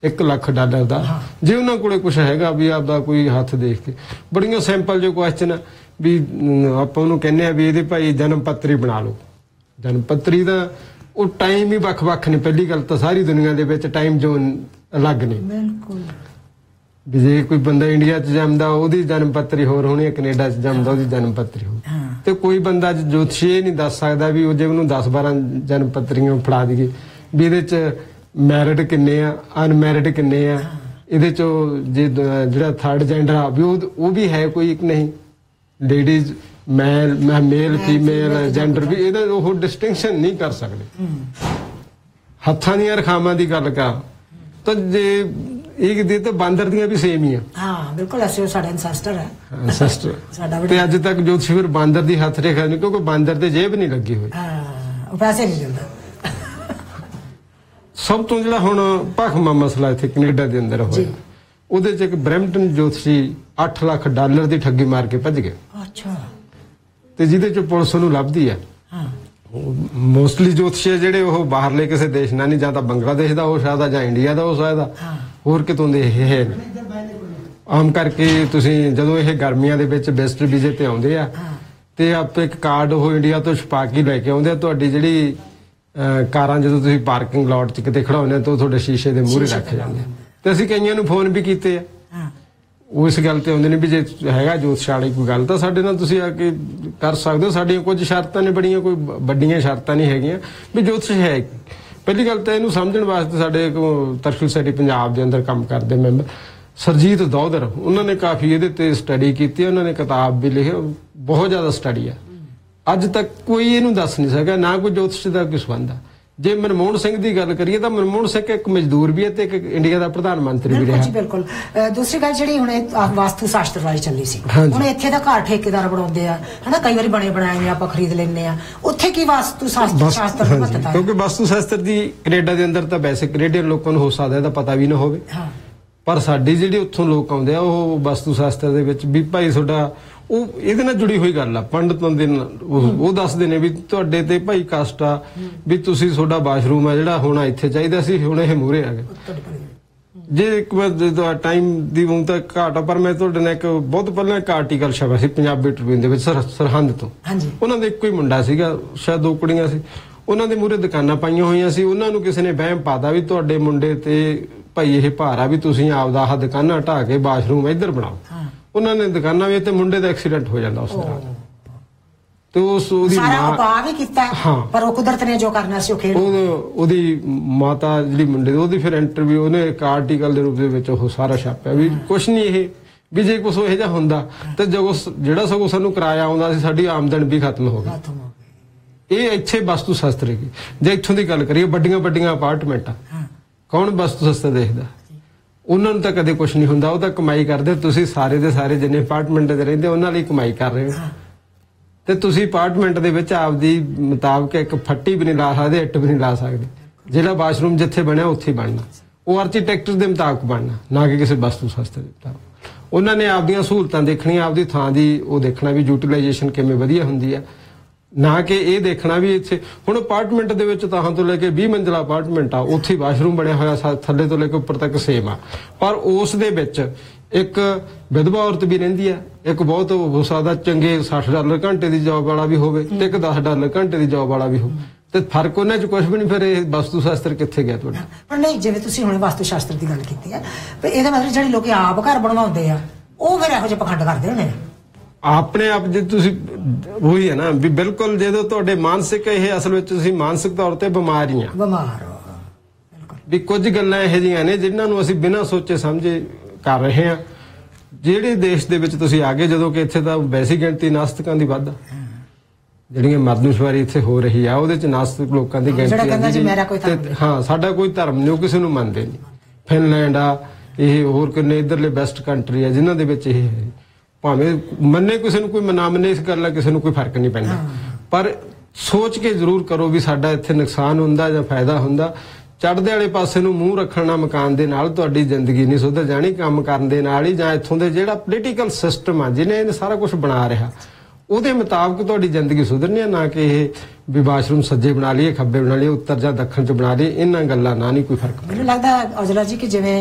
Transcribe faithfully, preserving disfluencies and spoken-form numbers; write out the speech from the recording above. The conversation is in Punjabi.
एक लाख डॉलर का जे उन्होंने कोले कुछ हैगा भी आपदा कोई हाथ देख के बड़िया सैंपल जो क्वेश्चन भी आप कहने भी ये भाई जन्म पत्री बना लो जन्म पत्री का वो टाइम ही वख वख ने पहली गल तो सारी दुनिया के विच टाइम जोन अलग ने भी जे कोई बंदा इंडिया च जमदा ओदी जन्म पत्री होर होनी है कनेडा च जमदा ओदी जन्म पत्री हो ते कोई बंदा ज्योतिषी ये नहीं दस सकदा भी जे उन्होंने दस बारह जन्म पत्रियां फड़ा दीए भी इहदे च मैरिड किन्ने आ अनमैरिड किन्ने आ इहदे चो जे जिहड़ा थर्ड जेंडर आ भी वो भी है कोई एक नहीं लेडीज मैल मेल फीमेल जेंडर भी इहदा वो डिस्टिंक्शन नहीं कर सकते हत्थां दीयां रखावां दी गल कर तो जे एक दे तो बांदर दियां भी सेम ही है हां बिल्कुल ऐसे साडे एंसेस्टर है एंसेस्टर साडा ते अज तक ज्योतिषी फिर बांदर दी हाथ रेखा नहीं क्योंकि बांदर ते जेब नहीं लगी हुई हां पैसे नहीं दिंदा सब तो जिहड़ा हुण भखमा मसला इत्थे कनेडा दे अंदर होया ਉਹਦੇ ਚ ਇੱਕ ਬ੍ਰੈਂਪਟਨ ਜੋਤਸ਼ੀ ਅੱਠ ਲੱਖ ਡਾਲਰ ਦੀ ਠੱਗੀ ਮਾਰ ਕੇ ਭੱਜ ਗਿਆ ਅੱਛਾ ਤੇ ਜਿਹਦੇ ਚ ਪੁਲਿਸ ਨੂੰ ਲੱਭਦੀ ਆ ਹਾਂ ਮੋਸਟਲੀ ਜੋਤਸ਼ੀ ਜਿਹੜੇ ਉਹ ਬਾਹਰਲੇ ਕਿਸੇ ਦੇਸ਼ ਨਾਲ ਨਹੀਂ ਜਾਂ ਤਾਂ ਬੰਗਲਾਦੇਸ਼ ਦਾ ਹੋ ਸਕਦਾ ਜਾਂ ਇੰਡੀਆ ਦਾ ਹੋ ਸਕਦਾ ਹੋਰ ਕਿਤੋਂ ਦੇ ਇਹ ਹੈ ਆਮ ਕਰਕੇ ਤੁਸੀਂ ਜਦੋਂ ਇਹ ਗਰਮੀਆਂ ਦੇ ਵਿੱਚ ਵਿਜ਼ਟਰ ਵੀਜ਼ੇ ਤੇ ਆਉਂਦੇ ਆ ਤੇ ਆਪ ਇੱਕ ਕਾਰਡ ਉਹ ਇੰਡੀਆ ਤੋਂ ਛਪਾ ਕੇ ਲੈ ਕੇ ਆਉਂਦੇ ਆ ਤੁਹਾਡੀ ਜਿਹੜੀ ਕਾਰਾਂ ਜਦੋਂ ਤੁਸੀਂ ਪਾਰਕਿੰਗ ਲਾਟ ਚ ਕਿਤੇ ਖੜਾਉਂਦੇ ਤਾਂ ਤੁਹਾਡੇ ਸ਼ੀਸ਼ੇ ਦੇ ਮੂਹਰੇ ਰੱਖ ਜਾਂਦੇ ਤੇ ਅਸੀਂ ਕਈਆਂ ਨੂੰ ਫੋਨ ਵੀ ਕੀਤੇ ਆ ਉਸ ਗੱਲ ਤੇ ਆਉਂਦੇ ਨੇ ਵੀ ਜੇ ਹੈਗਾ ਜੋਤਿਸ਼ ਵਾਲੀ ਕੋਈ ਗੱਲ ਤਾਂ ਸਾਡੇ ਨਾਲ ਤੁਸੀਂ ਆ ਕੇ ਕਰ ਸਕਦੇ ਹੋ ਸਾਡੀਆਂ ਕੁਝ ਸ਼ਰਤਾਂ ਨੇ ਬੜੀਆਂ ਕੋਈ ਵੱਡੀਆਂ ਸ਼ਰਤਾਂ ਨਹੀਂ ਹੈਗੀਆਂ ਵੀ ਜੋਤਿਸ਼ ਹੈ ਪਹਿਲੀ ਗੱਲ ਤਾਂ ਇਹਨੂੰ ਸਮਝਣ ਵਾਸਤੇ ਸਾਡੇ ਤਰਕਸ਼ੀਲ ਸੋਸਾਇਟੀ ਪੰਜਾਬ ਦੇ ਅੰਦਰ ਕੰਮ ਕਰਦੇ ਮੈਂਬਰ ਸਰਜੀਤ ਦੌਧਰ ਉਹਨਾਂ ਨੇ ਕਾਫੀ ਇਹਦੇ ਤੇ ਸਟੱਡੀ ਕੀਤੀ ਉਹਨਾਂ ਨੇ ਕਿਤਾਬ ਵੀ ਲਿਖੀ ਬਹੁਤ ਜ਼ਿਆਦਾ ਸਟੱਡੀ ਆ ਅੱਜ ਤੱਕ ਕੋਈ ਇਹਨੂੰ ਦੱਸ ਨਹੀਂ ਸਕਿਆ ਨਾ ਕੋਈ ਜੋਤਿਸ਼ ਦਾ ਕੋਈ ਸੰਬੰਧ ਆ ਜੇ ਮਨਮੋਹਨ ਸਿੰਘ ਦੀ ਗੱਲ ਕਰੀਏ ਤਾਂ ਮਨਮੋਹਨ ਸਿੰਘ ਇੱਕ ਮਜ਼ਦੂਰ ਵੀ ਹੈ ਤੇ ਇੱਕ ਇੰਡੀਆ ਦਾ ਪ੍ਰਧਾਨ ਮੰਤਰੀ ਵੀ ਰਿਹਾ ਜੀ ਬਿਲਕੁਲ ਦੂਸਰੀ ਗੱਲ ਜਿਹੜੀ ਹੁਣ ਵਾਸਤੂ ਸ਼ਾਸਤਰ ਵਾਲੀ ਚੱਲੀ ਸੀ ਹੁਣ ਇੱਥੇ ਦਾ ਘਰ ਠੇਕੇਦਾਰ ਬਣਾਉਂਦੇ ਆ ਹਨਾ ਕਈ ਵਾਰੀ ਬਣੇ ਬਣਾਏ ਆਪਾਂ ਖਰੀਦ ਲੈਂਦੇ ਆ ਉੱਥੇ ਕੀ ਵਾਸਤੂ ਸ਼ਾਸਤਰ ਦੀ ਮਹੱਤਤਾ ਹੈ ਕਿਉਂਕਿ ਵਾਸਤੂ ਸ਼ਾਸਤਰ ਦੀ ਕੈਨੇਡਾ ਦੇ ਅੰਦਰ ਤਾਂ ਵੈਸੇ ਕੈਨੇਡੀਅਨ ਲੋਕਾਂ ਨੂੰ ਹੋ ਸਕਦਾ ਇਹਦਾ ਪਤਾ ਵੀ ਨਾ ਹੋਵੇ ਪਰ ਸਾਡੀ ਜਿਹੜੀ ਉੱਥੋਂ ਲੋਕ ਆਉਂਦੇ ਆ ਉਹ ਵਾਸਤੂ ਸ਼ਾਸਤਰ ਦੇ ਵਿੱਚ ਵੀ ਭਾਈ ਤੁਹਾਡਾ ਉਹ ਇਹਦੇ ਨਾਲ ਜੁੜੀ ਹੋਈ ਗੱਲ ਆ ਪੰਡਤਾਂ ਦੇ ਉਹ ਦੱਸਦੇ ਨੇ ਵੀ ਤੁਹਾਡੇ ਤੇ ਭਾਈ ਕਸ਼ਟ ਆ ਵੀ ਤੁਸੀਂ ਤੁਹਾਡਾ ਬਾਥਰੂਮ ਆ ਜਿਹੜਾ ਹੋਣਾ ਇੱਥੇ ਚਾਹੀਦਾ ਸੀ ਹੁਣ ਇਹ ਮੂਹਰੇ ਆ ਗਏ ਜੇ ਇੱਕ ਵਾਰ ਟਾਈਮ ਦੀ ਹੁਣ ਤਾਂ ਘਾਟ ਆ ਪਰ ਮੈਂ ਤੁਹਾਡੇ ਨਾਲ ਇੱਕ ਬਹੁਤ ਪਹਿਲਾਂ ਇੱਕ ਆਰਟੀਕਲ ਛਪਿਆ ਸੀ ਪੰਜਾਬੀ ਟ੍ਰਿਬਿਊਨ ਦੇ ਵਿੱਚ ਸਰਹੰਦ ਤੋਂ ਉਹਨਾਂ ਦੇ ਇੱਕੋ ਹੀ ਮੁੰਡਾ ਸੀਗਾ ਸ਼ਾਇਦ ਦੋ ਕੁੜੀਆਂ ਸੀ ਉਹਨਾਂ ਦੇ ਮੂਹਰੇ ਦੁਕਾਨਾਂ ਪਾਈਆਂ ਹੋਈਆਂ ਸੀ ਉਹਨਾਂ ਨੂੰ ਕਿਸੇ ਨੇ ਵਹਿਮ ਪਾਤਾ ਵੀ ਤੁਹਾਡੇ ਮੁੰਡੇ ਤੇ ਭਾਈ ਇਹ ਭਾਰ ਆ ਵੀ ਤੁਸੀਂ ਆਪਦਾ ਆਹ ਦੁਕਾਨਾਂ ਢਾਹ ਕੇ ਬਾਥਰੂਮ ਇੱਧਰ ਬਣਾਓ ਉਹਨਾਂ ਨੇ ਦੁਕਾਨਾਂ ਵੀ ਤੇ ਮੁੰਡੇ ਦਾ ਐਕਸੀਡੈਂਟ ਹੋ ਜਾਂਦਾ ਉਸ ਤਰ੍ਹਾਂ ਤੇ ਉਸ ਉਹਦੀ ਸਾਰਾ ਉਪਾਅ ਵੀ ਕੀਤਾ ਪਰ ਉਹ ਕੁਦਰਤ ਨੇ ਜੋ ਕਰਨਾ ਸੀ ਉਹ ਖੇਡ ਉਹਦੀ ਮਾਤਾ ਜਿਹੜੀ ਮੁੰਡੇ ਉਹਦੀ ਫਿਰ ਇੰਟਰਵਿਊ ਉਹਨੇ ਇੱਕ ਆਰਟੀਕਲ ਦੇ ਰੂਪ ਦੇ ਵਿੱਚ ਉਹ ਸਾਰਾ ਛਾਪਿਆ ਵੀ ਕੁਛ ਨਹੀਂ ਇਹ ਵੀ ਜੇ ਕੁਛ ਇਹੋ ਜਿਹਾ ਹੁੰਦਾ ਤੇ ਜਦੋਂ ਜਿਹੜਾ ਸਗੋਂ ਸਾਨੂੰ ਕਿਰਾਇਆ ਆਉਂਦਾ ਸੀ ਸਾਡੀ ਆਮਦਨ ਵੀ ਖਤਮ ਹੋ ਗਈ ਇਹ ਇੱਥੇ ਵਸਤੂ ਸ਼ਾਸਤਰ ਹੈਗੀ ਜੇ ਇੱਥੋਂ ਦੀ ਗੱਲ ਕਰੀਏ ਵੱਡੀਆਂ ਵੱਡੀਆਂ ਅਪਾਰਟਮੈਂਟਾਂ ਕੌਣ ਵਸਤੂ ਸ਼ਾਸਤਰ ਦੇਖਦਾ ਉਹਨਾਂ ਨੂੰ ਤਾਂ ਕਦੇ ਕੁਝ ਨਹੀਂ ਹੁੰਦਾ ਉਹ ਤਾਂ ਕਮਾਈ ਕਰਦੇ ਤੁਸੀਂ ਸਾਰੇ ਦੇ ਸਾਰੇ ਜਿੰਨੇ ਅਪਾਰਟਮੈਂਟ ਦੇ ਰਹਿੰਦੇ ਉਹਨਾਂ ਲਈ ਕਮਾਈ ਕਰ ਰਹੇ ਹੋ ਤੇ ਤੁਸੀਂ ਅਪਾਰਟਮੈਂਟ ਦੇ ਵਿੱਚ ਆਪਦੀ ਮੁਤਾਬਕ ਇੱਕ ਫੱਟੀ ਵੀ ਨਹੀਂ ਲਾ ਸਕਦੇ ਇੱਟ ਵੀ ਨਹੀਂ ਲਾ ਸਕਦੇ ਜਿਹੜਾ ਬਾਥਰੂਮ ਜਿੱਥੇ ਬਣਿਆ ਉੱਥੇ ਬਣਨਾ ਉਹ ਆਰਕੀਟੈਕਚਰ ਦੇ ਮੁਤਾਬਕ ਬਣਨਾ ਨਾ ਕਿ ਕਿਸੇ ਵਸਤੂ ਸ਼ਾਸਤਰ ਦੇ ਮੁਤਾਬਕ ਉਹਨਾਂ ਨੇ ਆਪਦੀਆਂ ਸਹੂਲਤਾਂ ਦੇਖਣੀਆਂ ਆਪਦੀ ਥਾਂ ਦੀ ਉਹ ਦੇਖਣਾ ਵੀ ਯੂਟਿਲਾਈਜੇਸ਼ਨ ਕਿਵੇਂ ਵਧੀਆ ਹੁੰਦੀ ਆ ਨਾ ਕਿ ਇਹ ਦੇਖਣਾ ਵੀ ਇੱਥੇ ਹੁਣ ਅਪਾਰਟਮੈਂਟ ਦੇ ਵਿੱਚ ਤਾਂ ਤੋਂ ਲੈ ਕੇ ਵੀਹ ਮੰਜ਼ਿਲਾ ਅਪਾਰਟਮੈਂਟ ਆ ਉੱਥੇ ਵਾਸ਼ਰੂਮ ਬਣਿਆ ਹੋਇਆ ਥੱਲੇ ਤੋਂ ਲੈ ਕੇ ਉੱਪਰ ਤੱਕ ਸੇਮ ਆ ਪਰ ਉਸ ਦੇ ਵਿੱਚ ਇੱਕ ਵਿਧਵਾ ਔਰਤ ਵੀ ਰਹਿੰਦੀ ਆ ਇੱਕ ਬਹੁਤ ਹੋ ਸਕਦਾ ਚੰਗੇ ਸੱਠ ਡਾਲਰ ਘੰਟੇ ਦੀ ਜੌਬ ਵਾਲਾ ਵੀ ਹੋਵੇ ਤੇ ਇੱਕ ਦਸ ਡਾਲਰ ਘੰਟੇ ਦੀ ਜੌਬ ਵਾਲਾ ਵੀ ਹੋਵੇ ਤੇ ਫਰਕ ਉਹਨਾਂ 'ਚ ਕੁਝ ਵੀ ਨਹੀਂ ਫਿਰ ਇਹ ਵਸਤੂ ਸ਼ਾਸਤਰ ਕਿੱਥੇ ਗਿਆ ਤੁਹਾਡਾ ਪਰ ਨਹੀਂ ਜਿਵੇਂ ਤੁਸੀਂ ਹੁਣ ਵਸਤੂ ਸ਼ਾਸਤਰ ਦੀ ਗੱਲ ਕੀਤੀ ਆ ਪਰ ਇਹਦਾ ਮਤਲਬ ਜਿਹੜੇ ਲੋਕ ਆਪ ਘਰ ਬਣਵਾਉਂਦੇ ਆ ਉਹ ਫਿਰ ਇਹੋ ਜਿਹੇ ਪਖੰਡ ਕਰਦੇ ਹੋਣੇ ਆਪਣੇ ਆਪ ਜੇ ਤੁਸੀਂ ਉਹੀ ਹੈ ਨਾ ਵੀ ਬਿਲਕੁਲ ਜਦੋਂ ਤੁਹਾਡੇ ਮਾਨਸਿਕ ਇਹ ਅਸਲ ਵਿੱਚ ਤੁਸੀਂ ਮਾਨਸਿਕ ਤੌਰ ਤੇ ਬਿਮਾਰ ਹੀ ਆ ਬਿਮਾਰ ਵੀ ਕੁਝ ਗੱਲਾਂ ਇਹੋ ਜਿਹੀਆਂ ਨੇ ਜਿਨ੍ਹਾਂ ਨੂੰ ਅਸੀਂ ਬਿਨਾਂ ਸੋਚੇ ਸਮਝੇ ਕਰ ਰਹੇ ਹਾਂ ਜਿਹੜੇ ਦੇਸ਼ ਦੇ ਵਿੱਚ ਤੁਸੀਂ ਆ ਗਏ ਜਦੋਂ ਕਿ ਇੱਥੇ ਤਾਂ ਵੈਸੀ ਗਿਣਤੀ ਨਾਸਤਿਕਾਂ ਦੀ ਵੱਧ ਆ ਜਿਹੜੀਆਂ ਮਰਦਮਸ਼ੁਮਾਰੀ ਇੱਥੇ ਹੋ ਰਹੀ ਆ ਉਹਦੇ ਚ ਨਾਸਤਿਕ ਲੋਕਾਂ ਦੀ ਗਿਣਤੀ ਹਾਂ ਸਾਡਾ ਕੋਈ ਧਰਮ ਨਹੀਂ ਉਹ ਕਿਸੇ ਨੂੰ ਮੰਨਦੇ ਨਹੀਂ ਫਿਨਲੈਂਡ ਆ ਇਹ ਹੋਰ ਕਿੰਨੇ ਇੱਧਰਲੇ ਬੈਸਟ ਕੰਟਰੀ ਆ ਜਿਨ੍ਹਾਂ ਦੇ ਵਿੱਚ ਇਹ ਹੈ ਭਾਵੇਂ ਮੰਨੇ ਕਿਸੇ ਨੂੰ ਕੋਈ ਨਾ ਮੰਨੇ ਇਸ ਗੱਲ ਦਾ ਕਿਸੇ ਨੂੰ ਕੋਈ ਫਰਕ ਨਹੀਂ ਪੈਂਦਾ ਪਰ ਸੋਚ ਕੇ ਜ਼ਰੂਰ ਕਰੋ ਵੀ ਸਾਡਾ ਇੱਥੇ ਨੁਕਸਾਨ ਹੁੰਦਾ ਜਾਂ ਫਾਇਦਾ ਹੁੰਦਾ ਚੜ੍ਹਦੇ ਵਾਲੇ ਪਾਸੇ ਨੂੰ ਮੂੰਹ ਰੱਖਣ ਨਾਲ ਮਕਾਨ ਦੇ ਨਾਲ ਤੁਹਾਡੀ ਜ਼ਿੰਦਗੀ ਨਹੀਂ ਸੁਧਰ ਜਾਣੀ ਕੰਮ ਕਰਨ ਦੇ ਨਾਲ ਹੀ ਜਾਂ ਇੱਥੋਂ ਦੇ ਜਿਹੜਾ ਪੋਲੀਟੀਕਲ ਸਿਸਟਮ ਆ ਜਿਹਨੇ ਇਹ ਸਾਰਾ ਕੁਝ ਬਣਾ ਰਿਹਾ ਉਹਦੇ ਮੁਤਾਬਕ ਤੁਹਾਡੀ ਜ਼ਿੰਦਗੀ ਸੁਧਰਨੀ ਹੈ, ਨਾ ਕਿ ਇਹ ਵੀ ਬਾਥਰੂਮ ਸੱਜੇ ਬਣਾ ਲਈਏ ਖੱਬੇ ਬਣਾ ਲਈਏ ਉੱਤਰ ਜਾਂ ਦੱਖਣ ਚ ਬਣਾ ਲਈਏ। ਇਹਨਾਂ ਗੱਲਾਂ ਨਾਲ ਨਹੀਂ ਕੋਈ ਫਰਕ। ਮੈਨੂੰ ਲੱਗਦਾ ਔਜਲਾ ਜੀ ਕਿ ਜਿਵੇਂ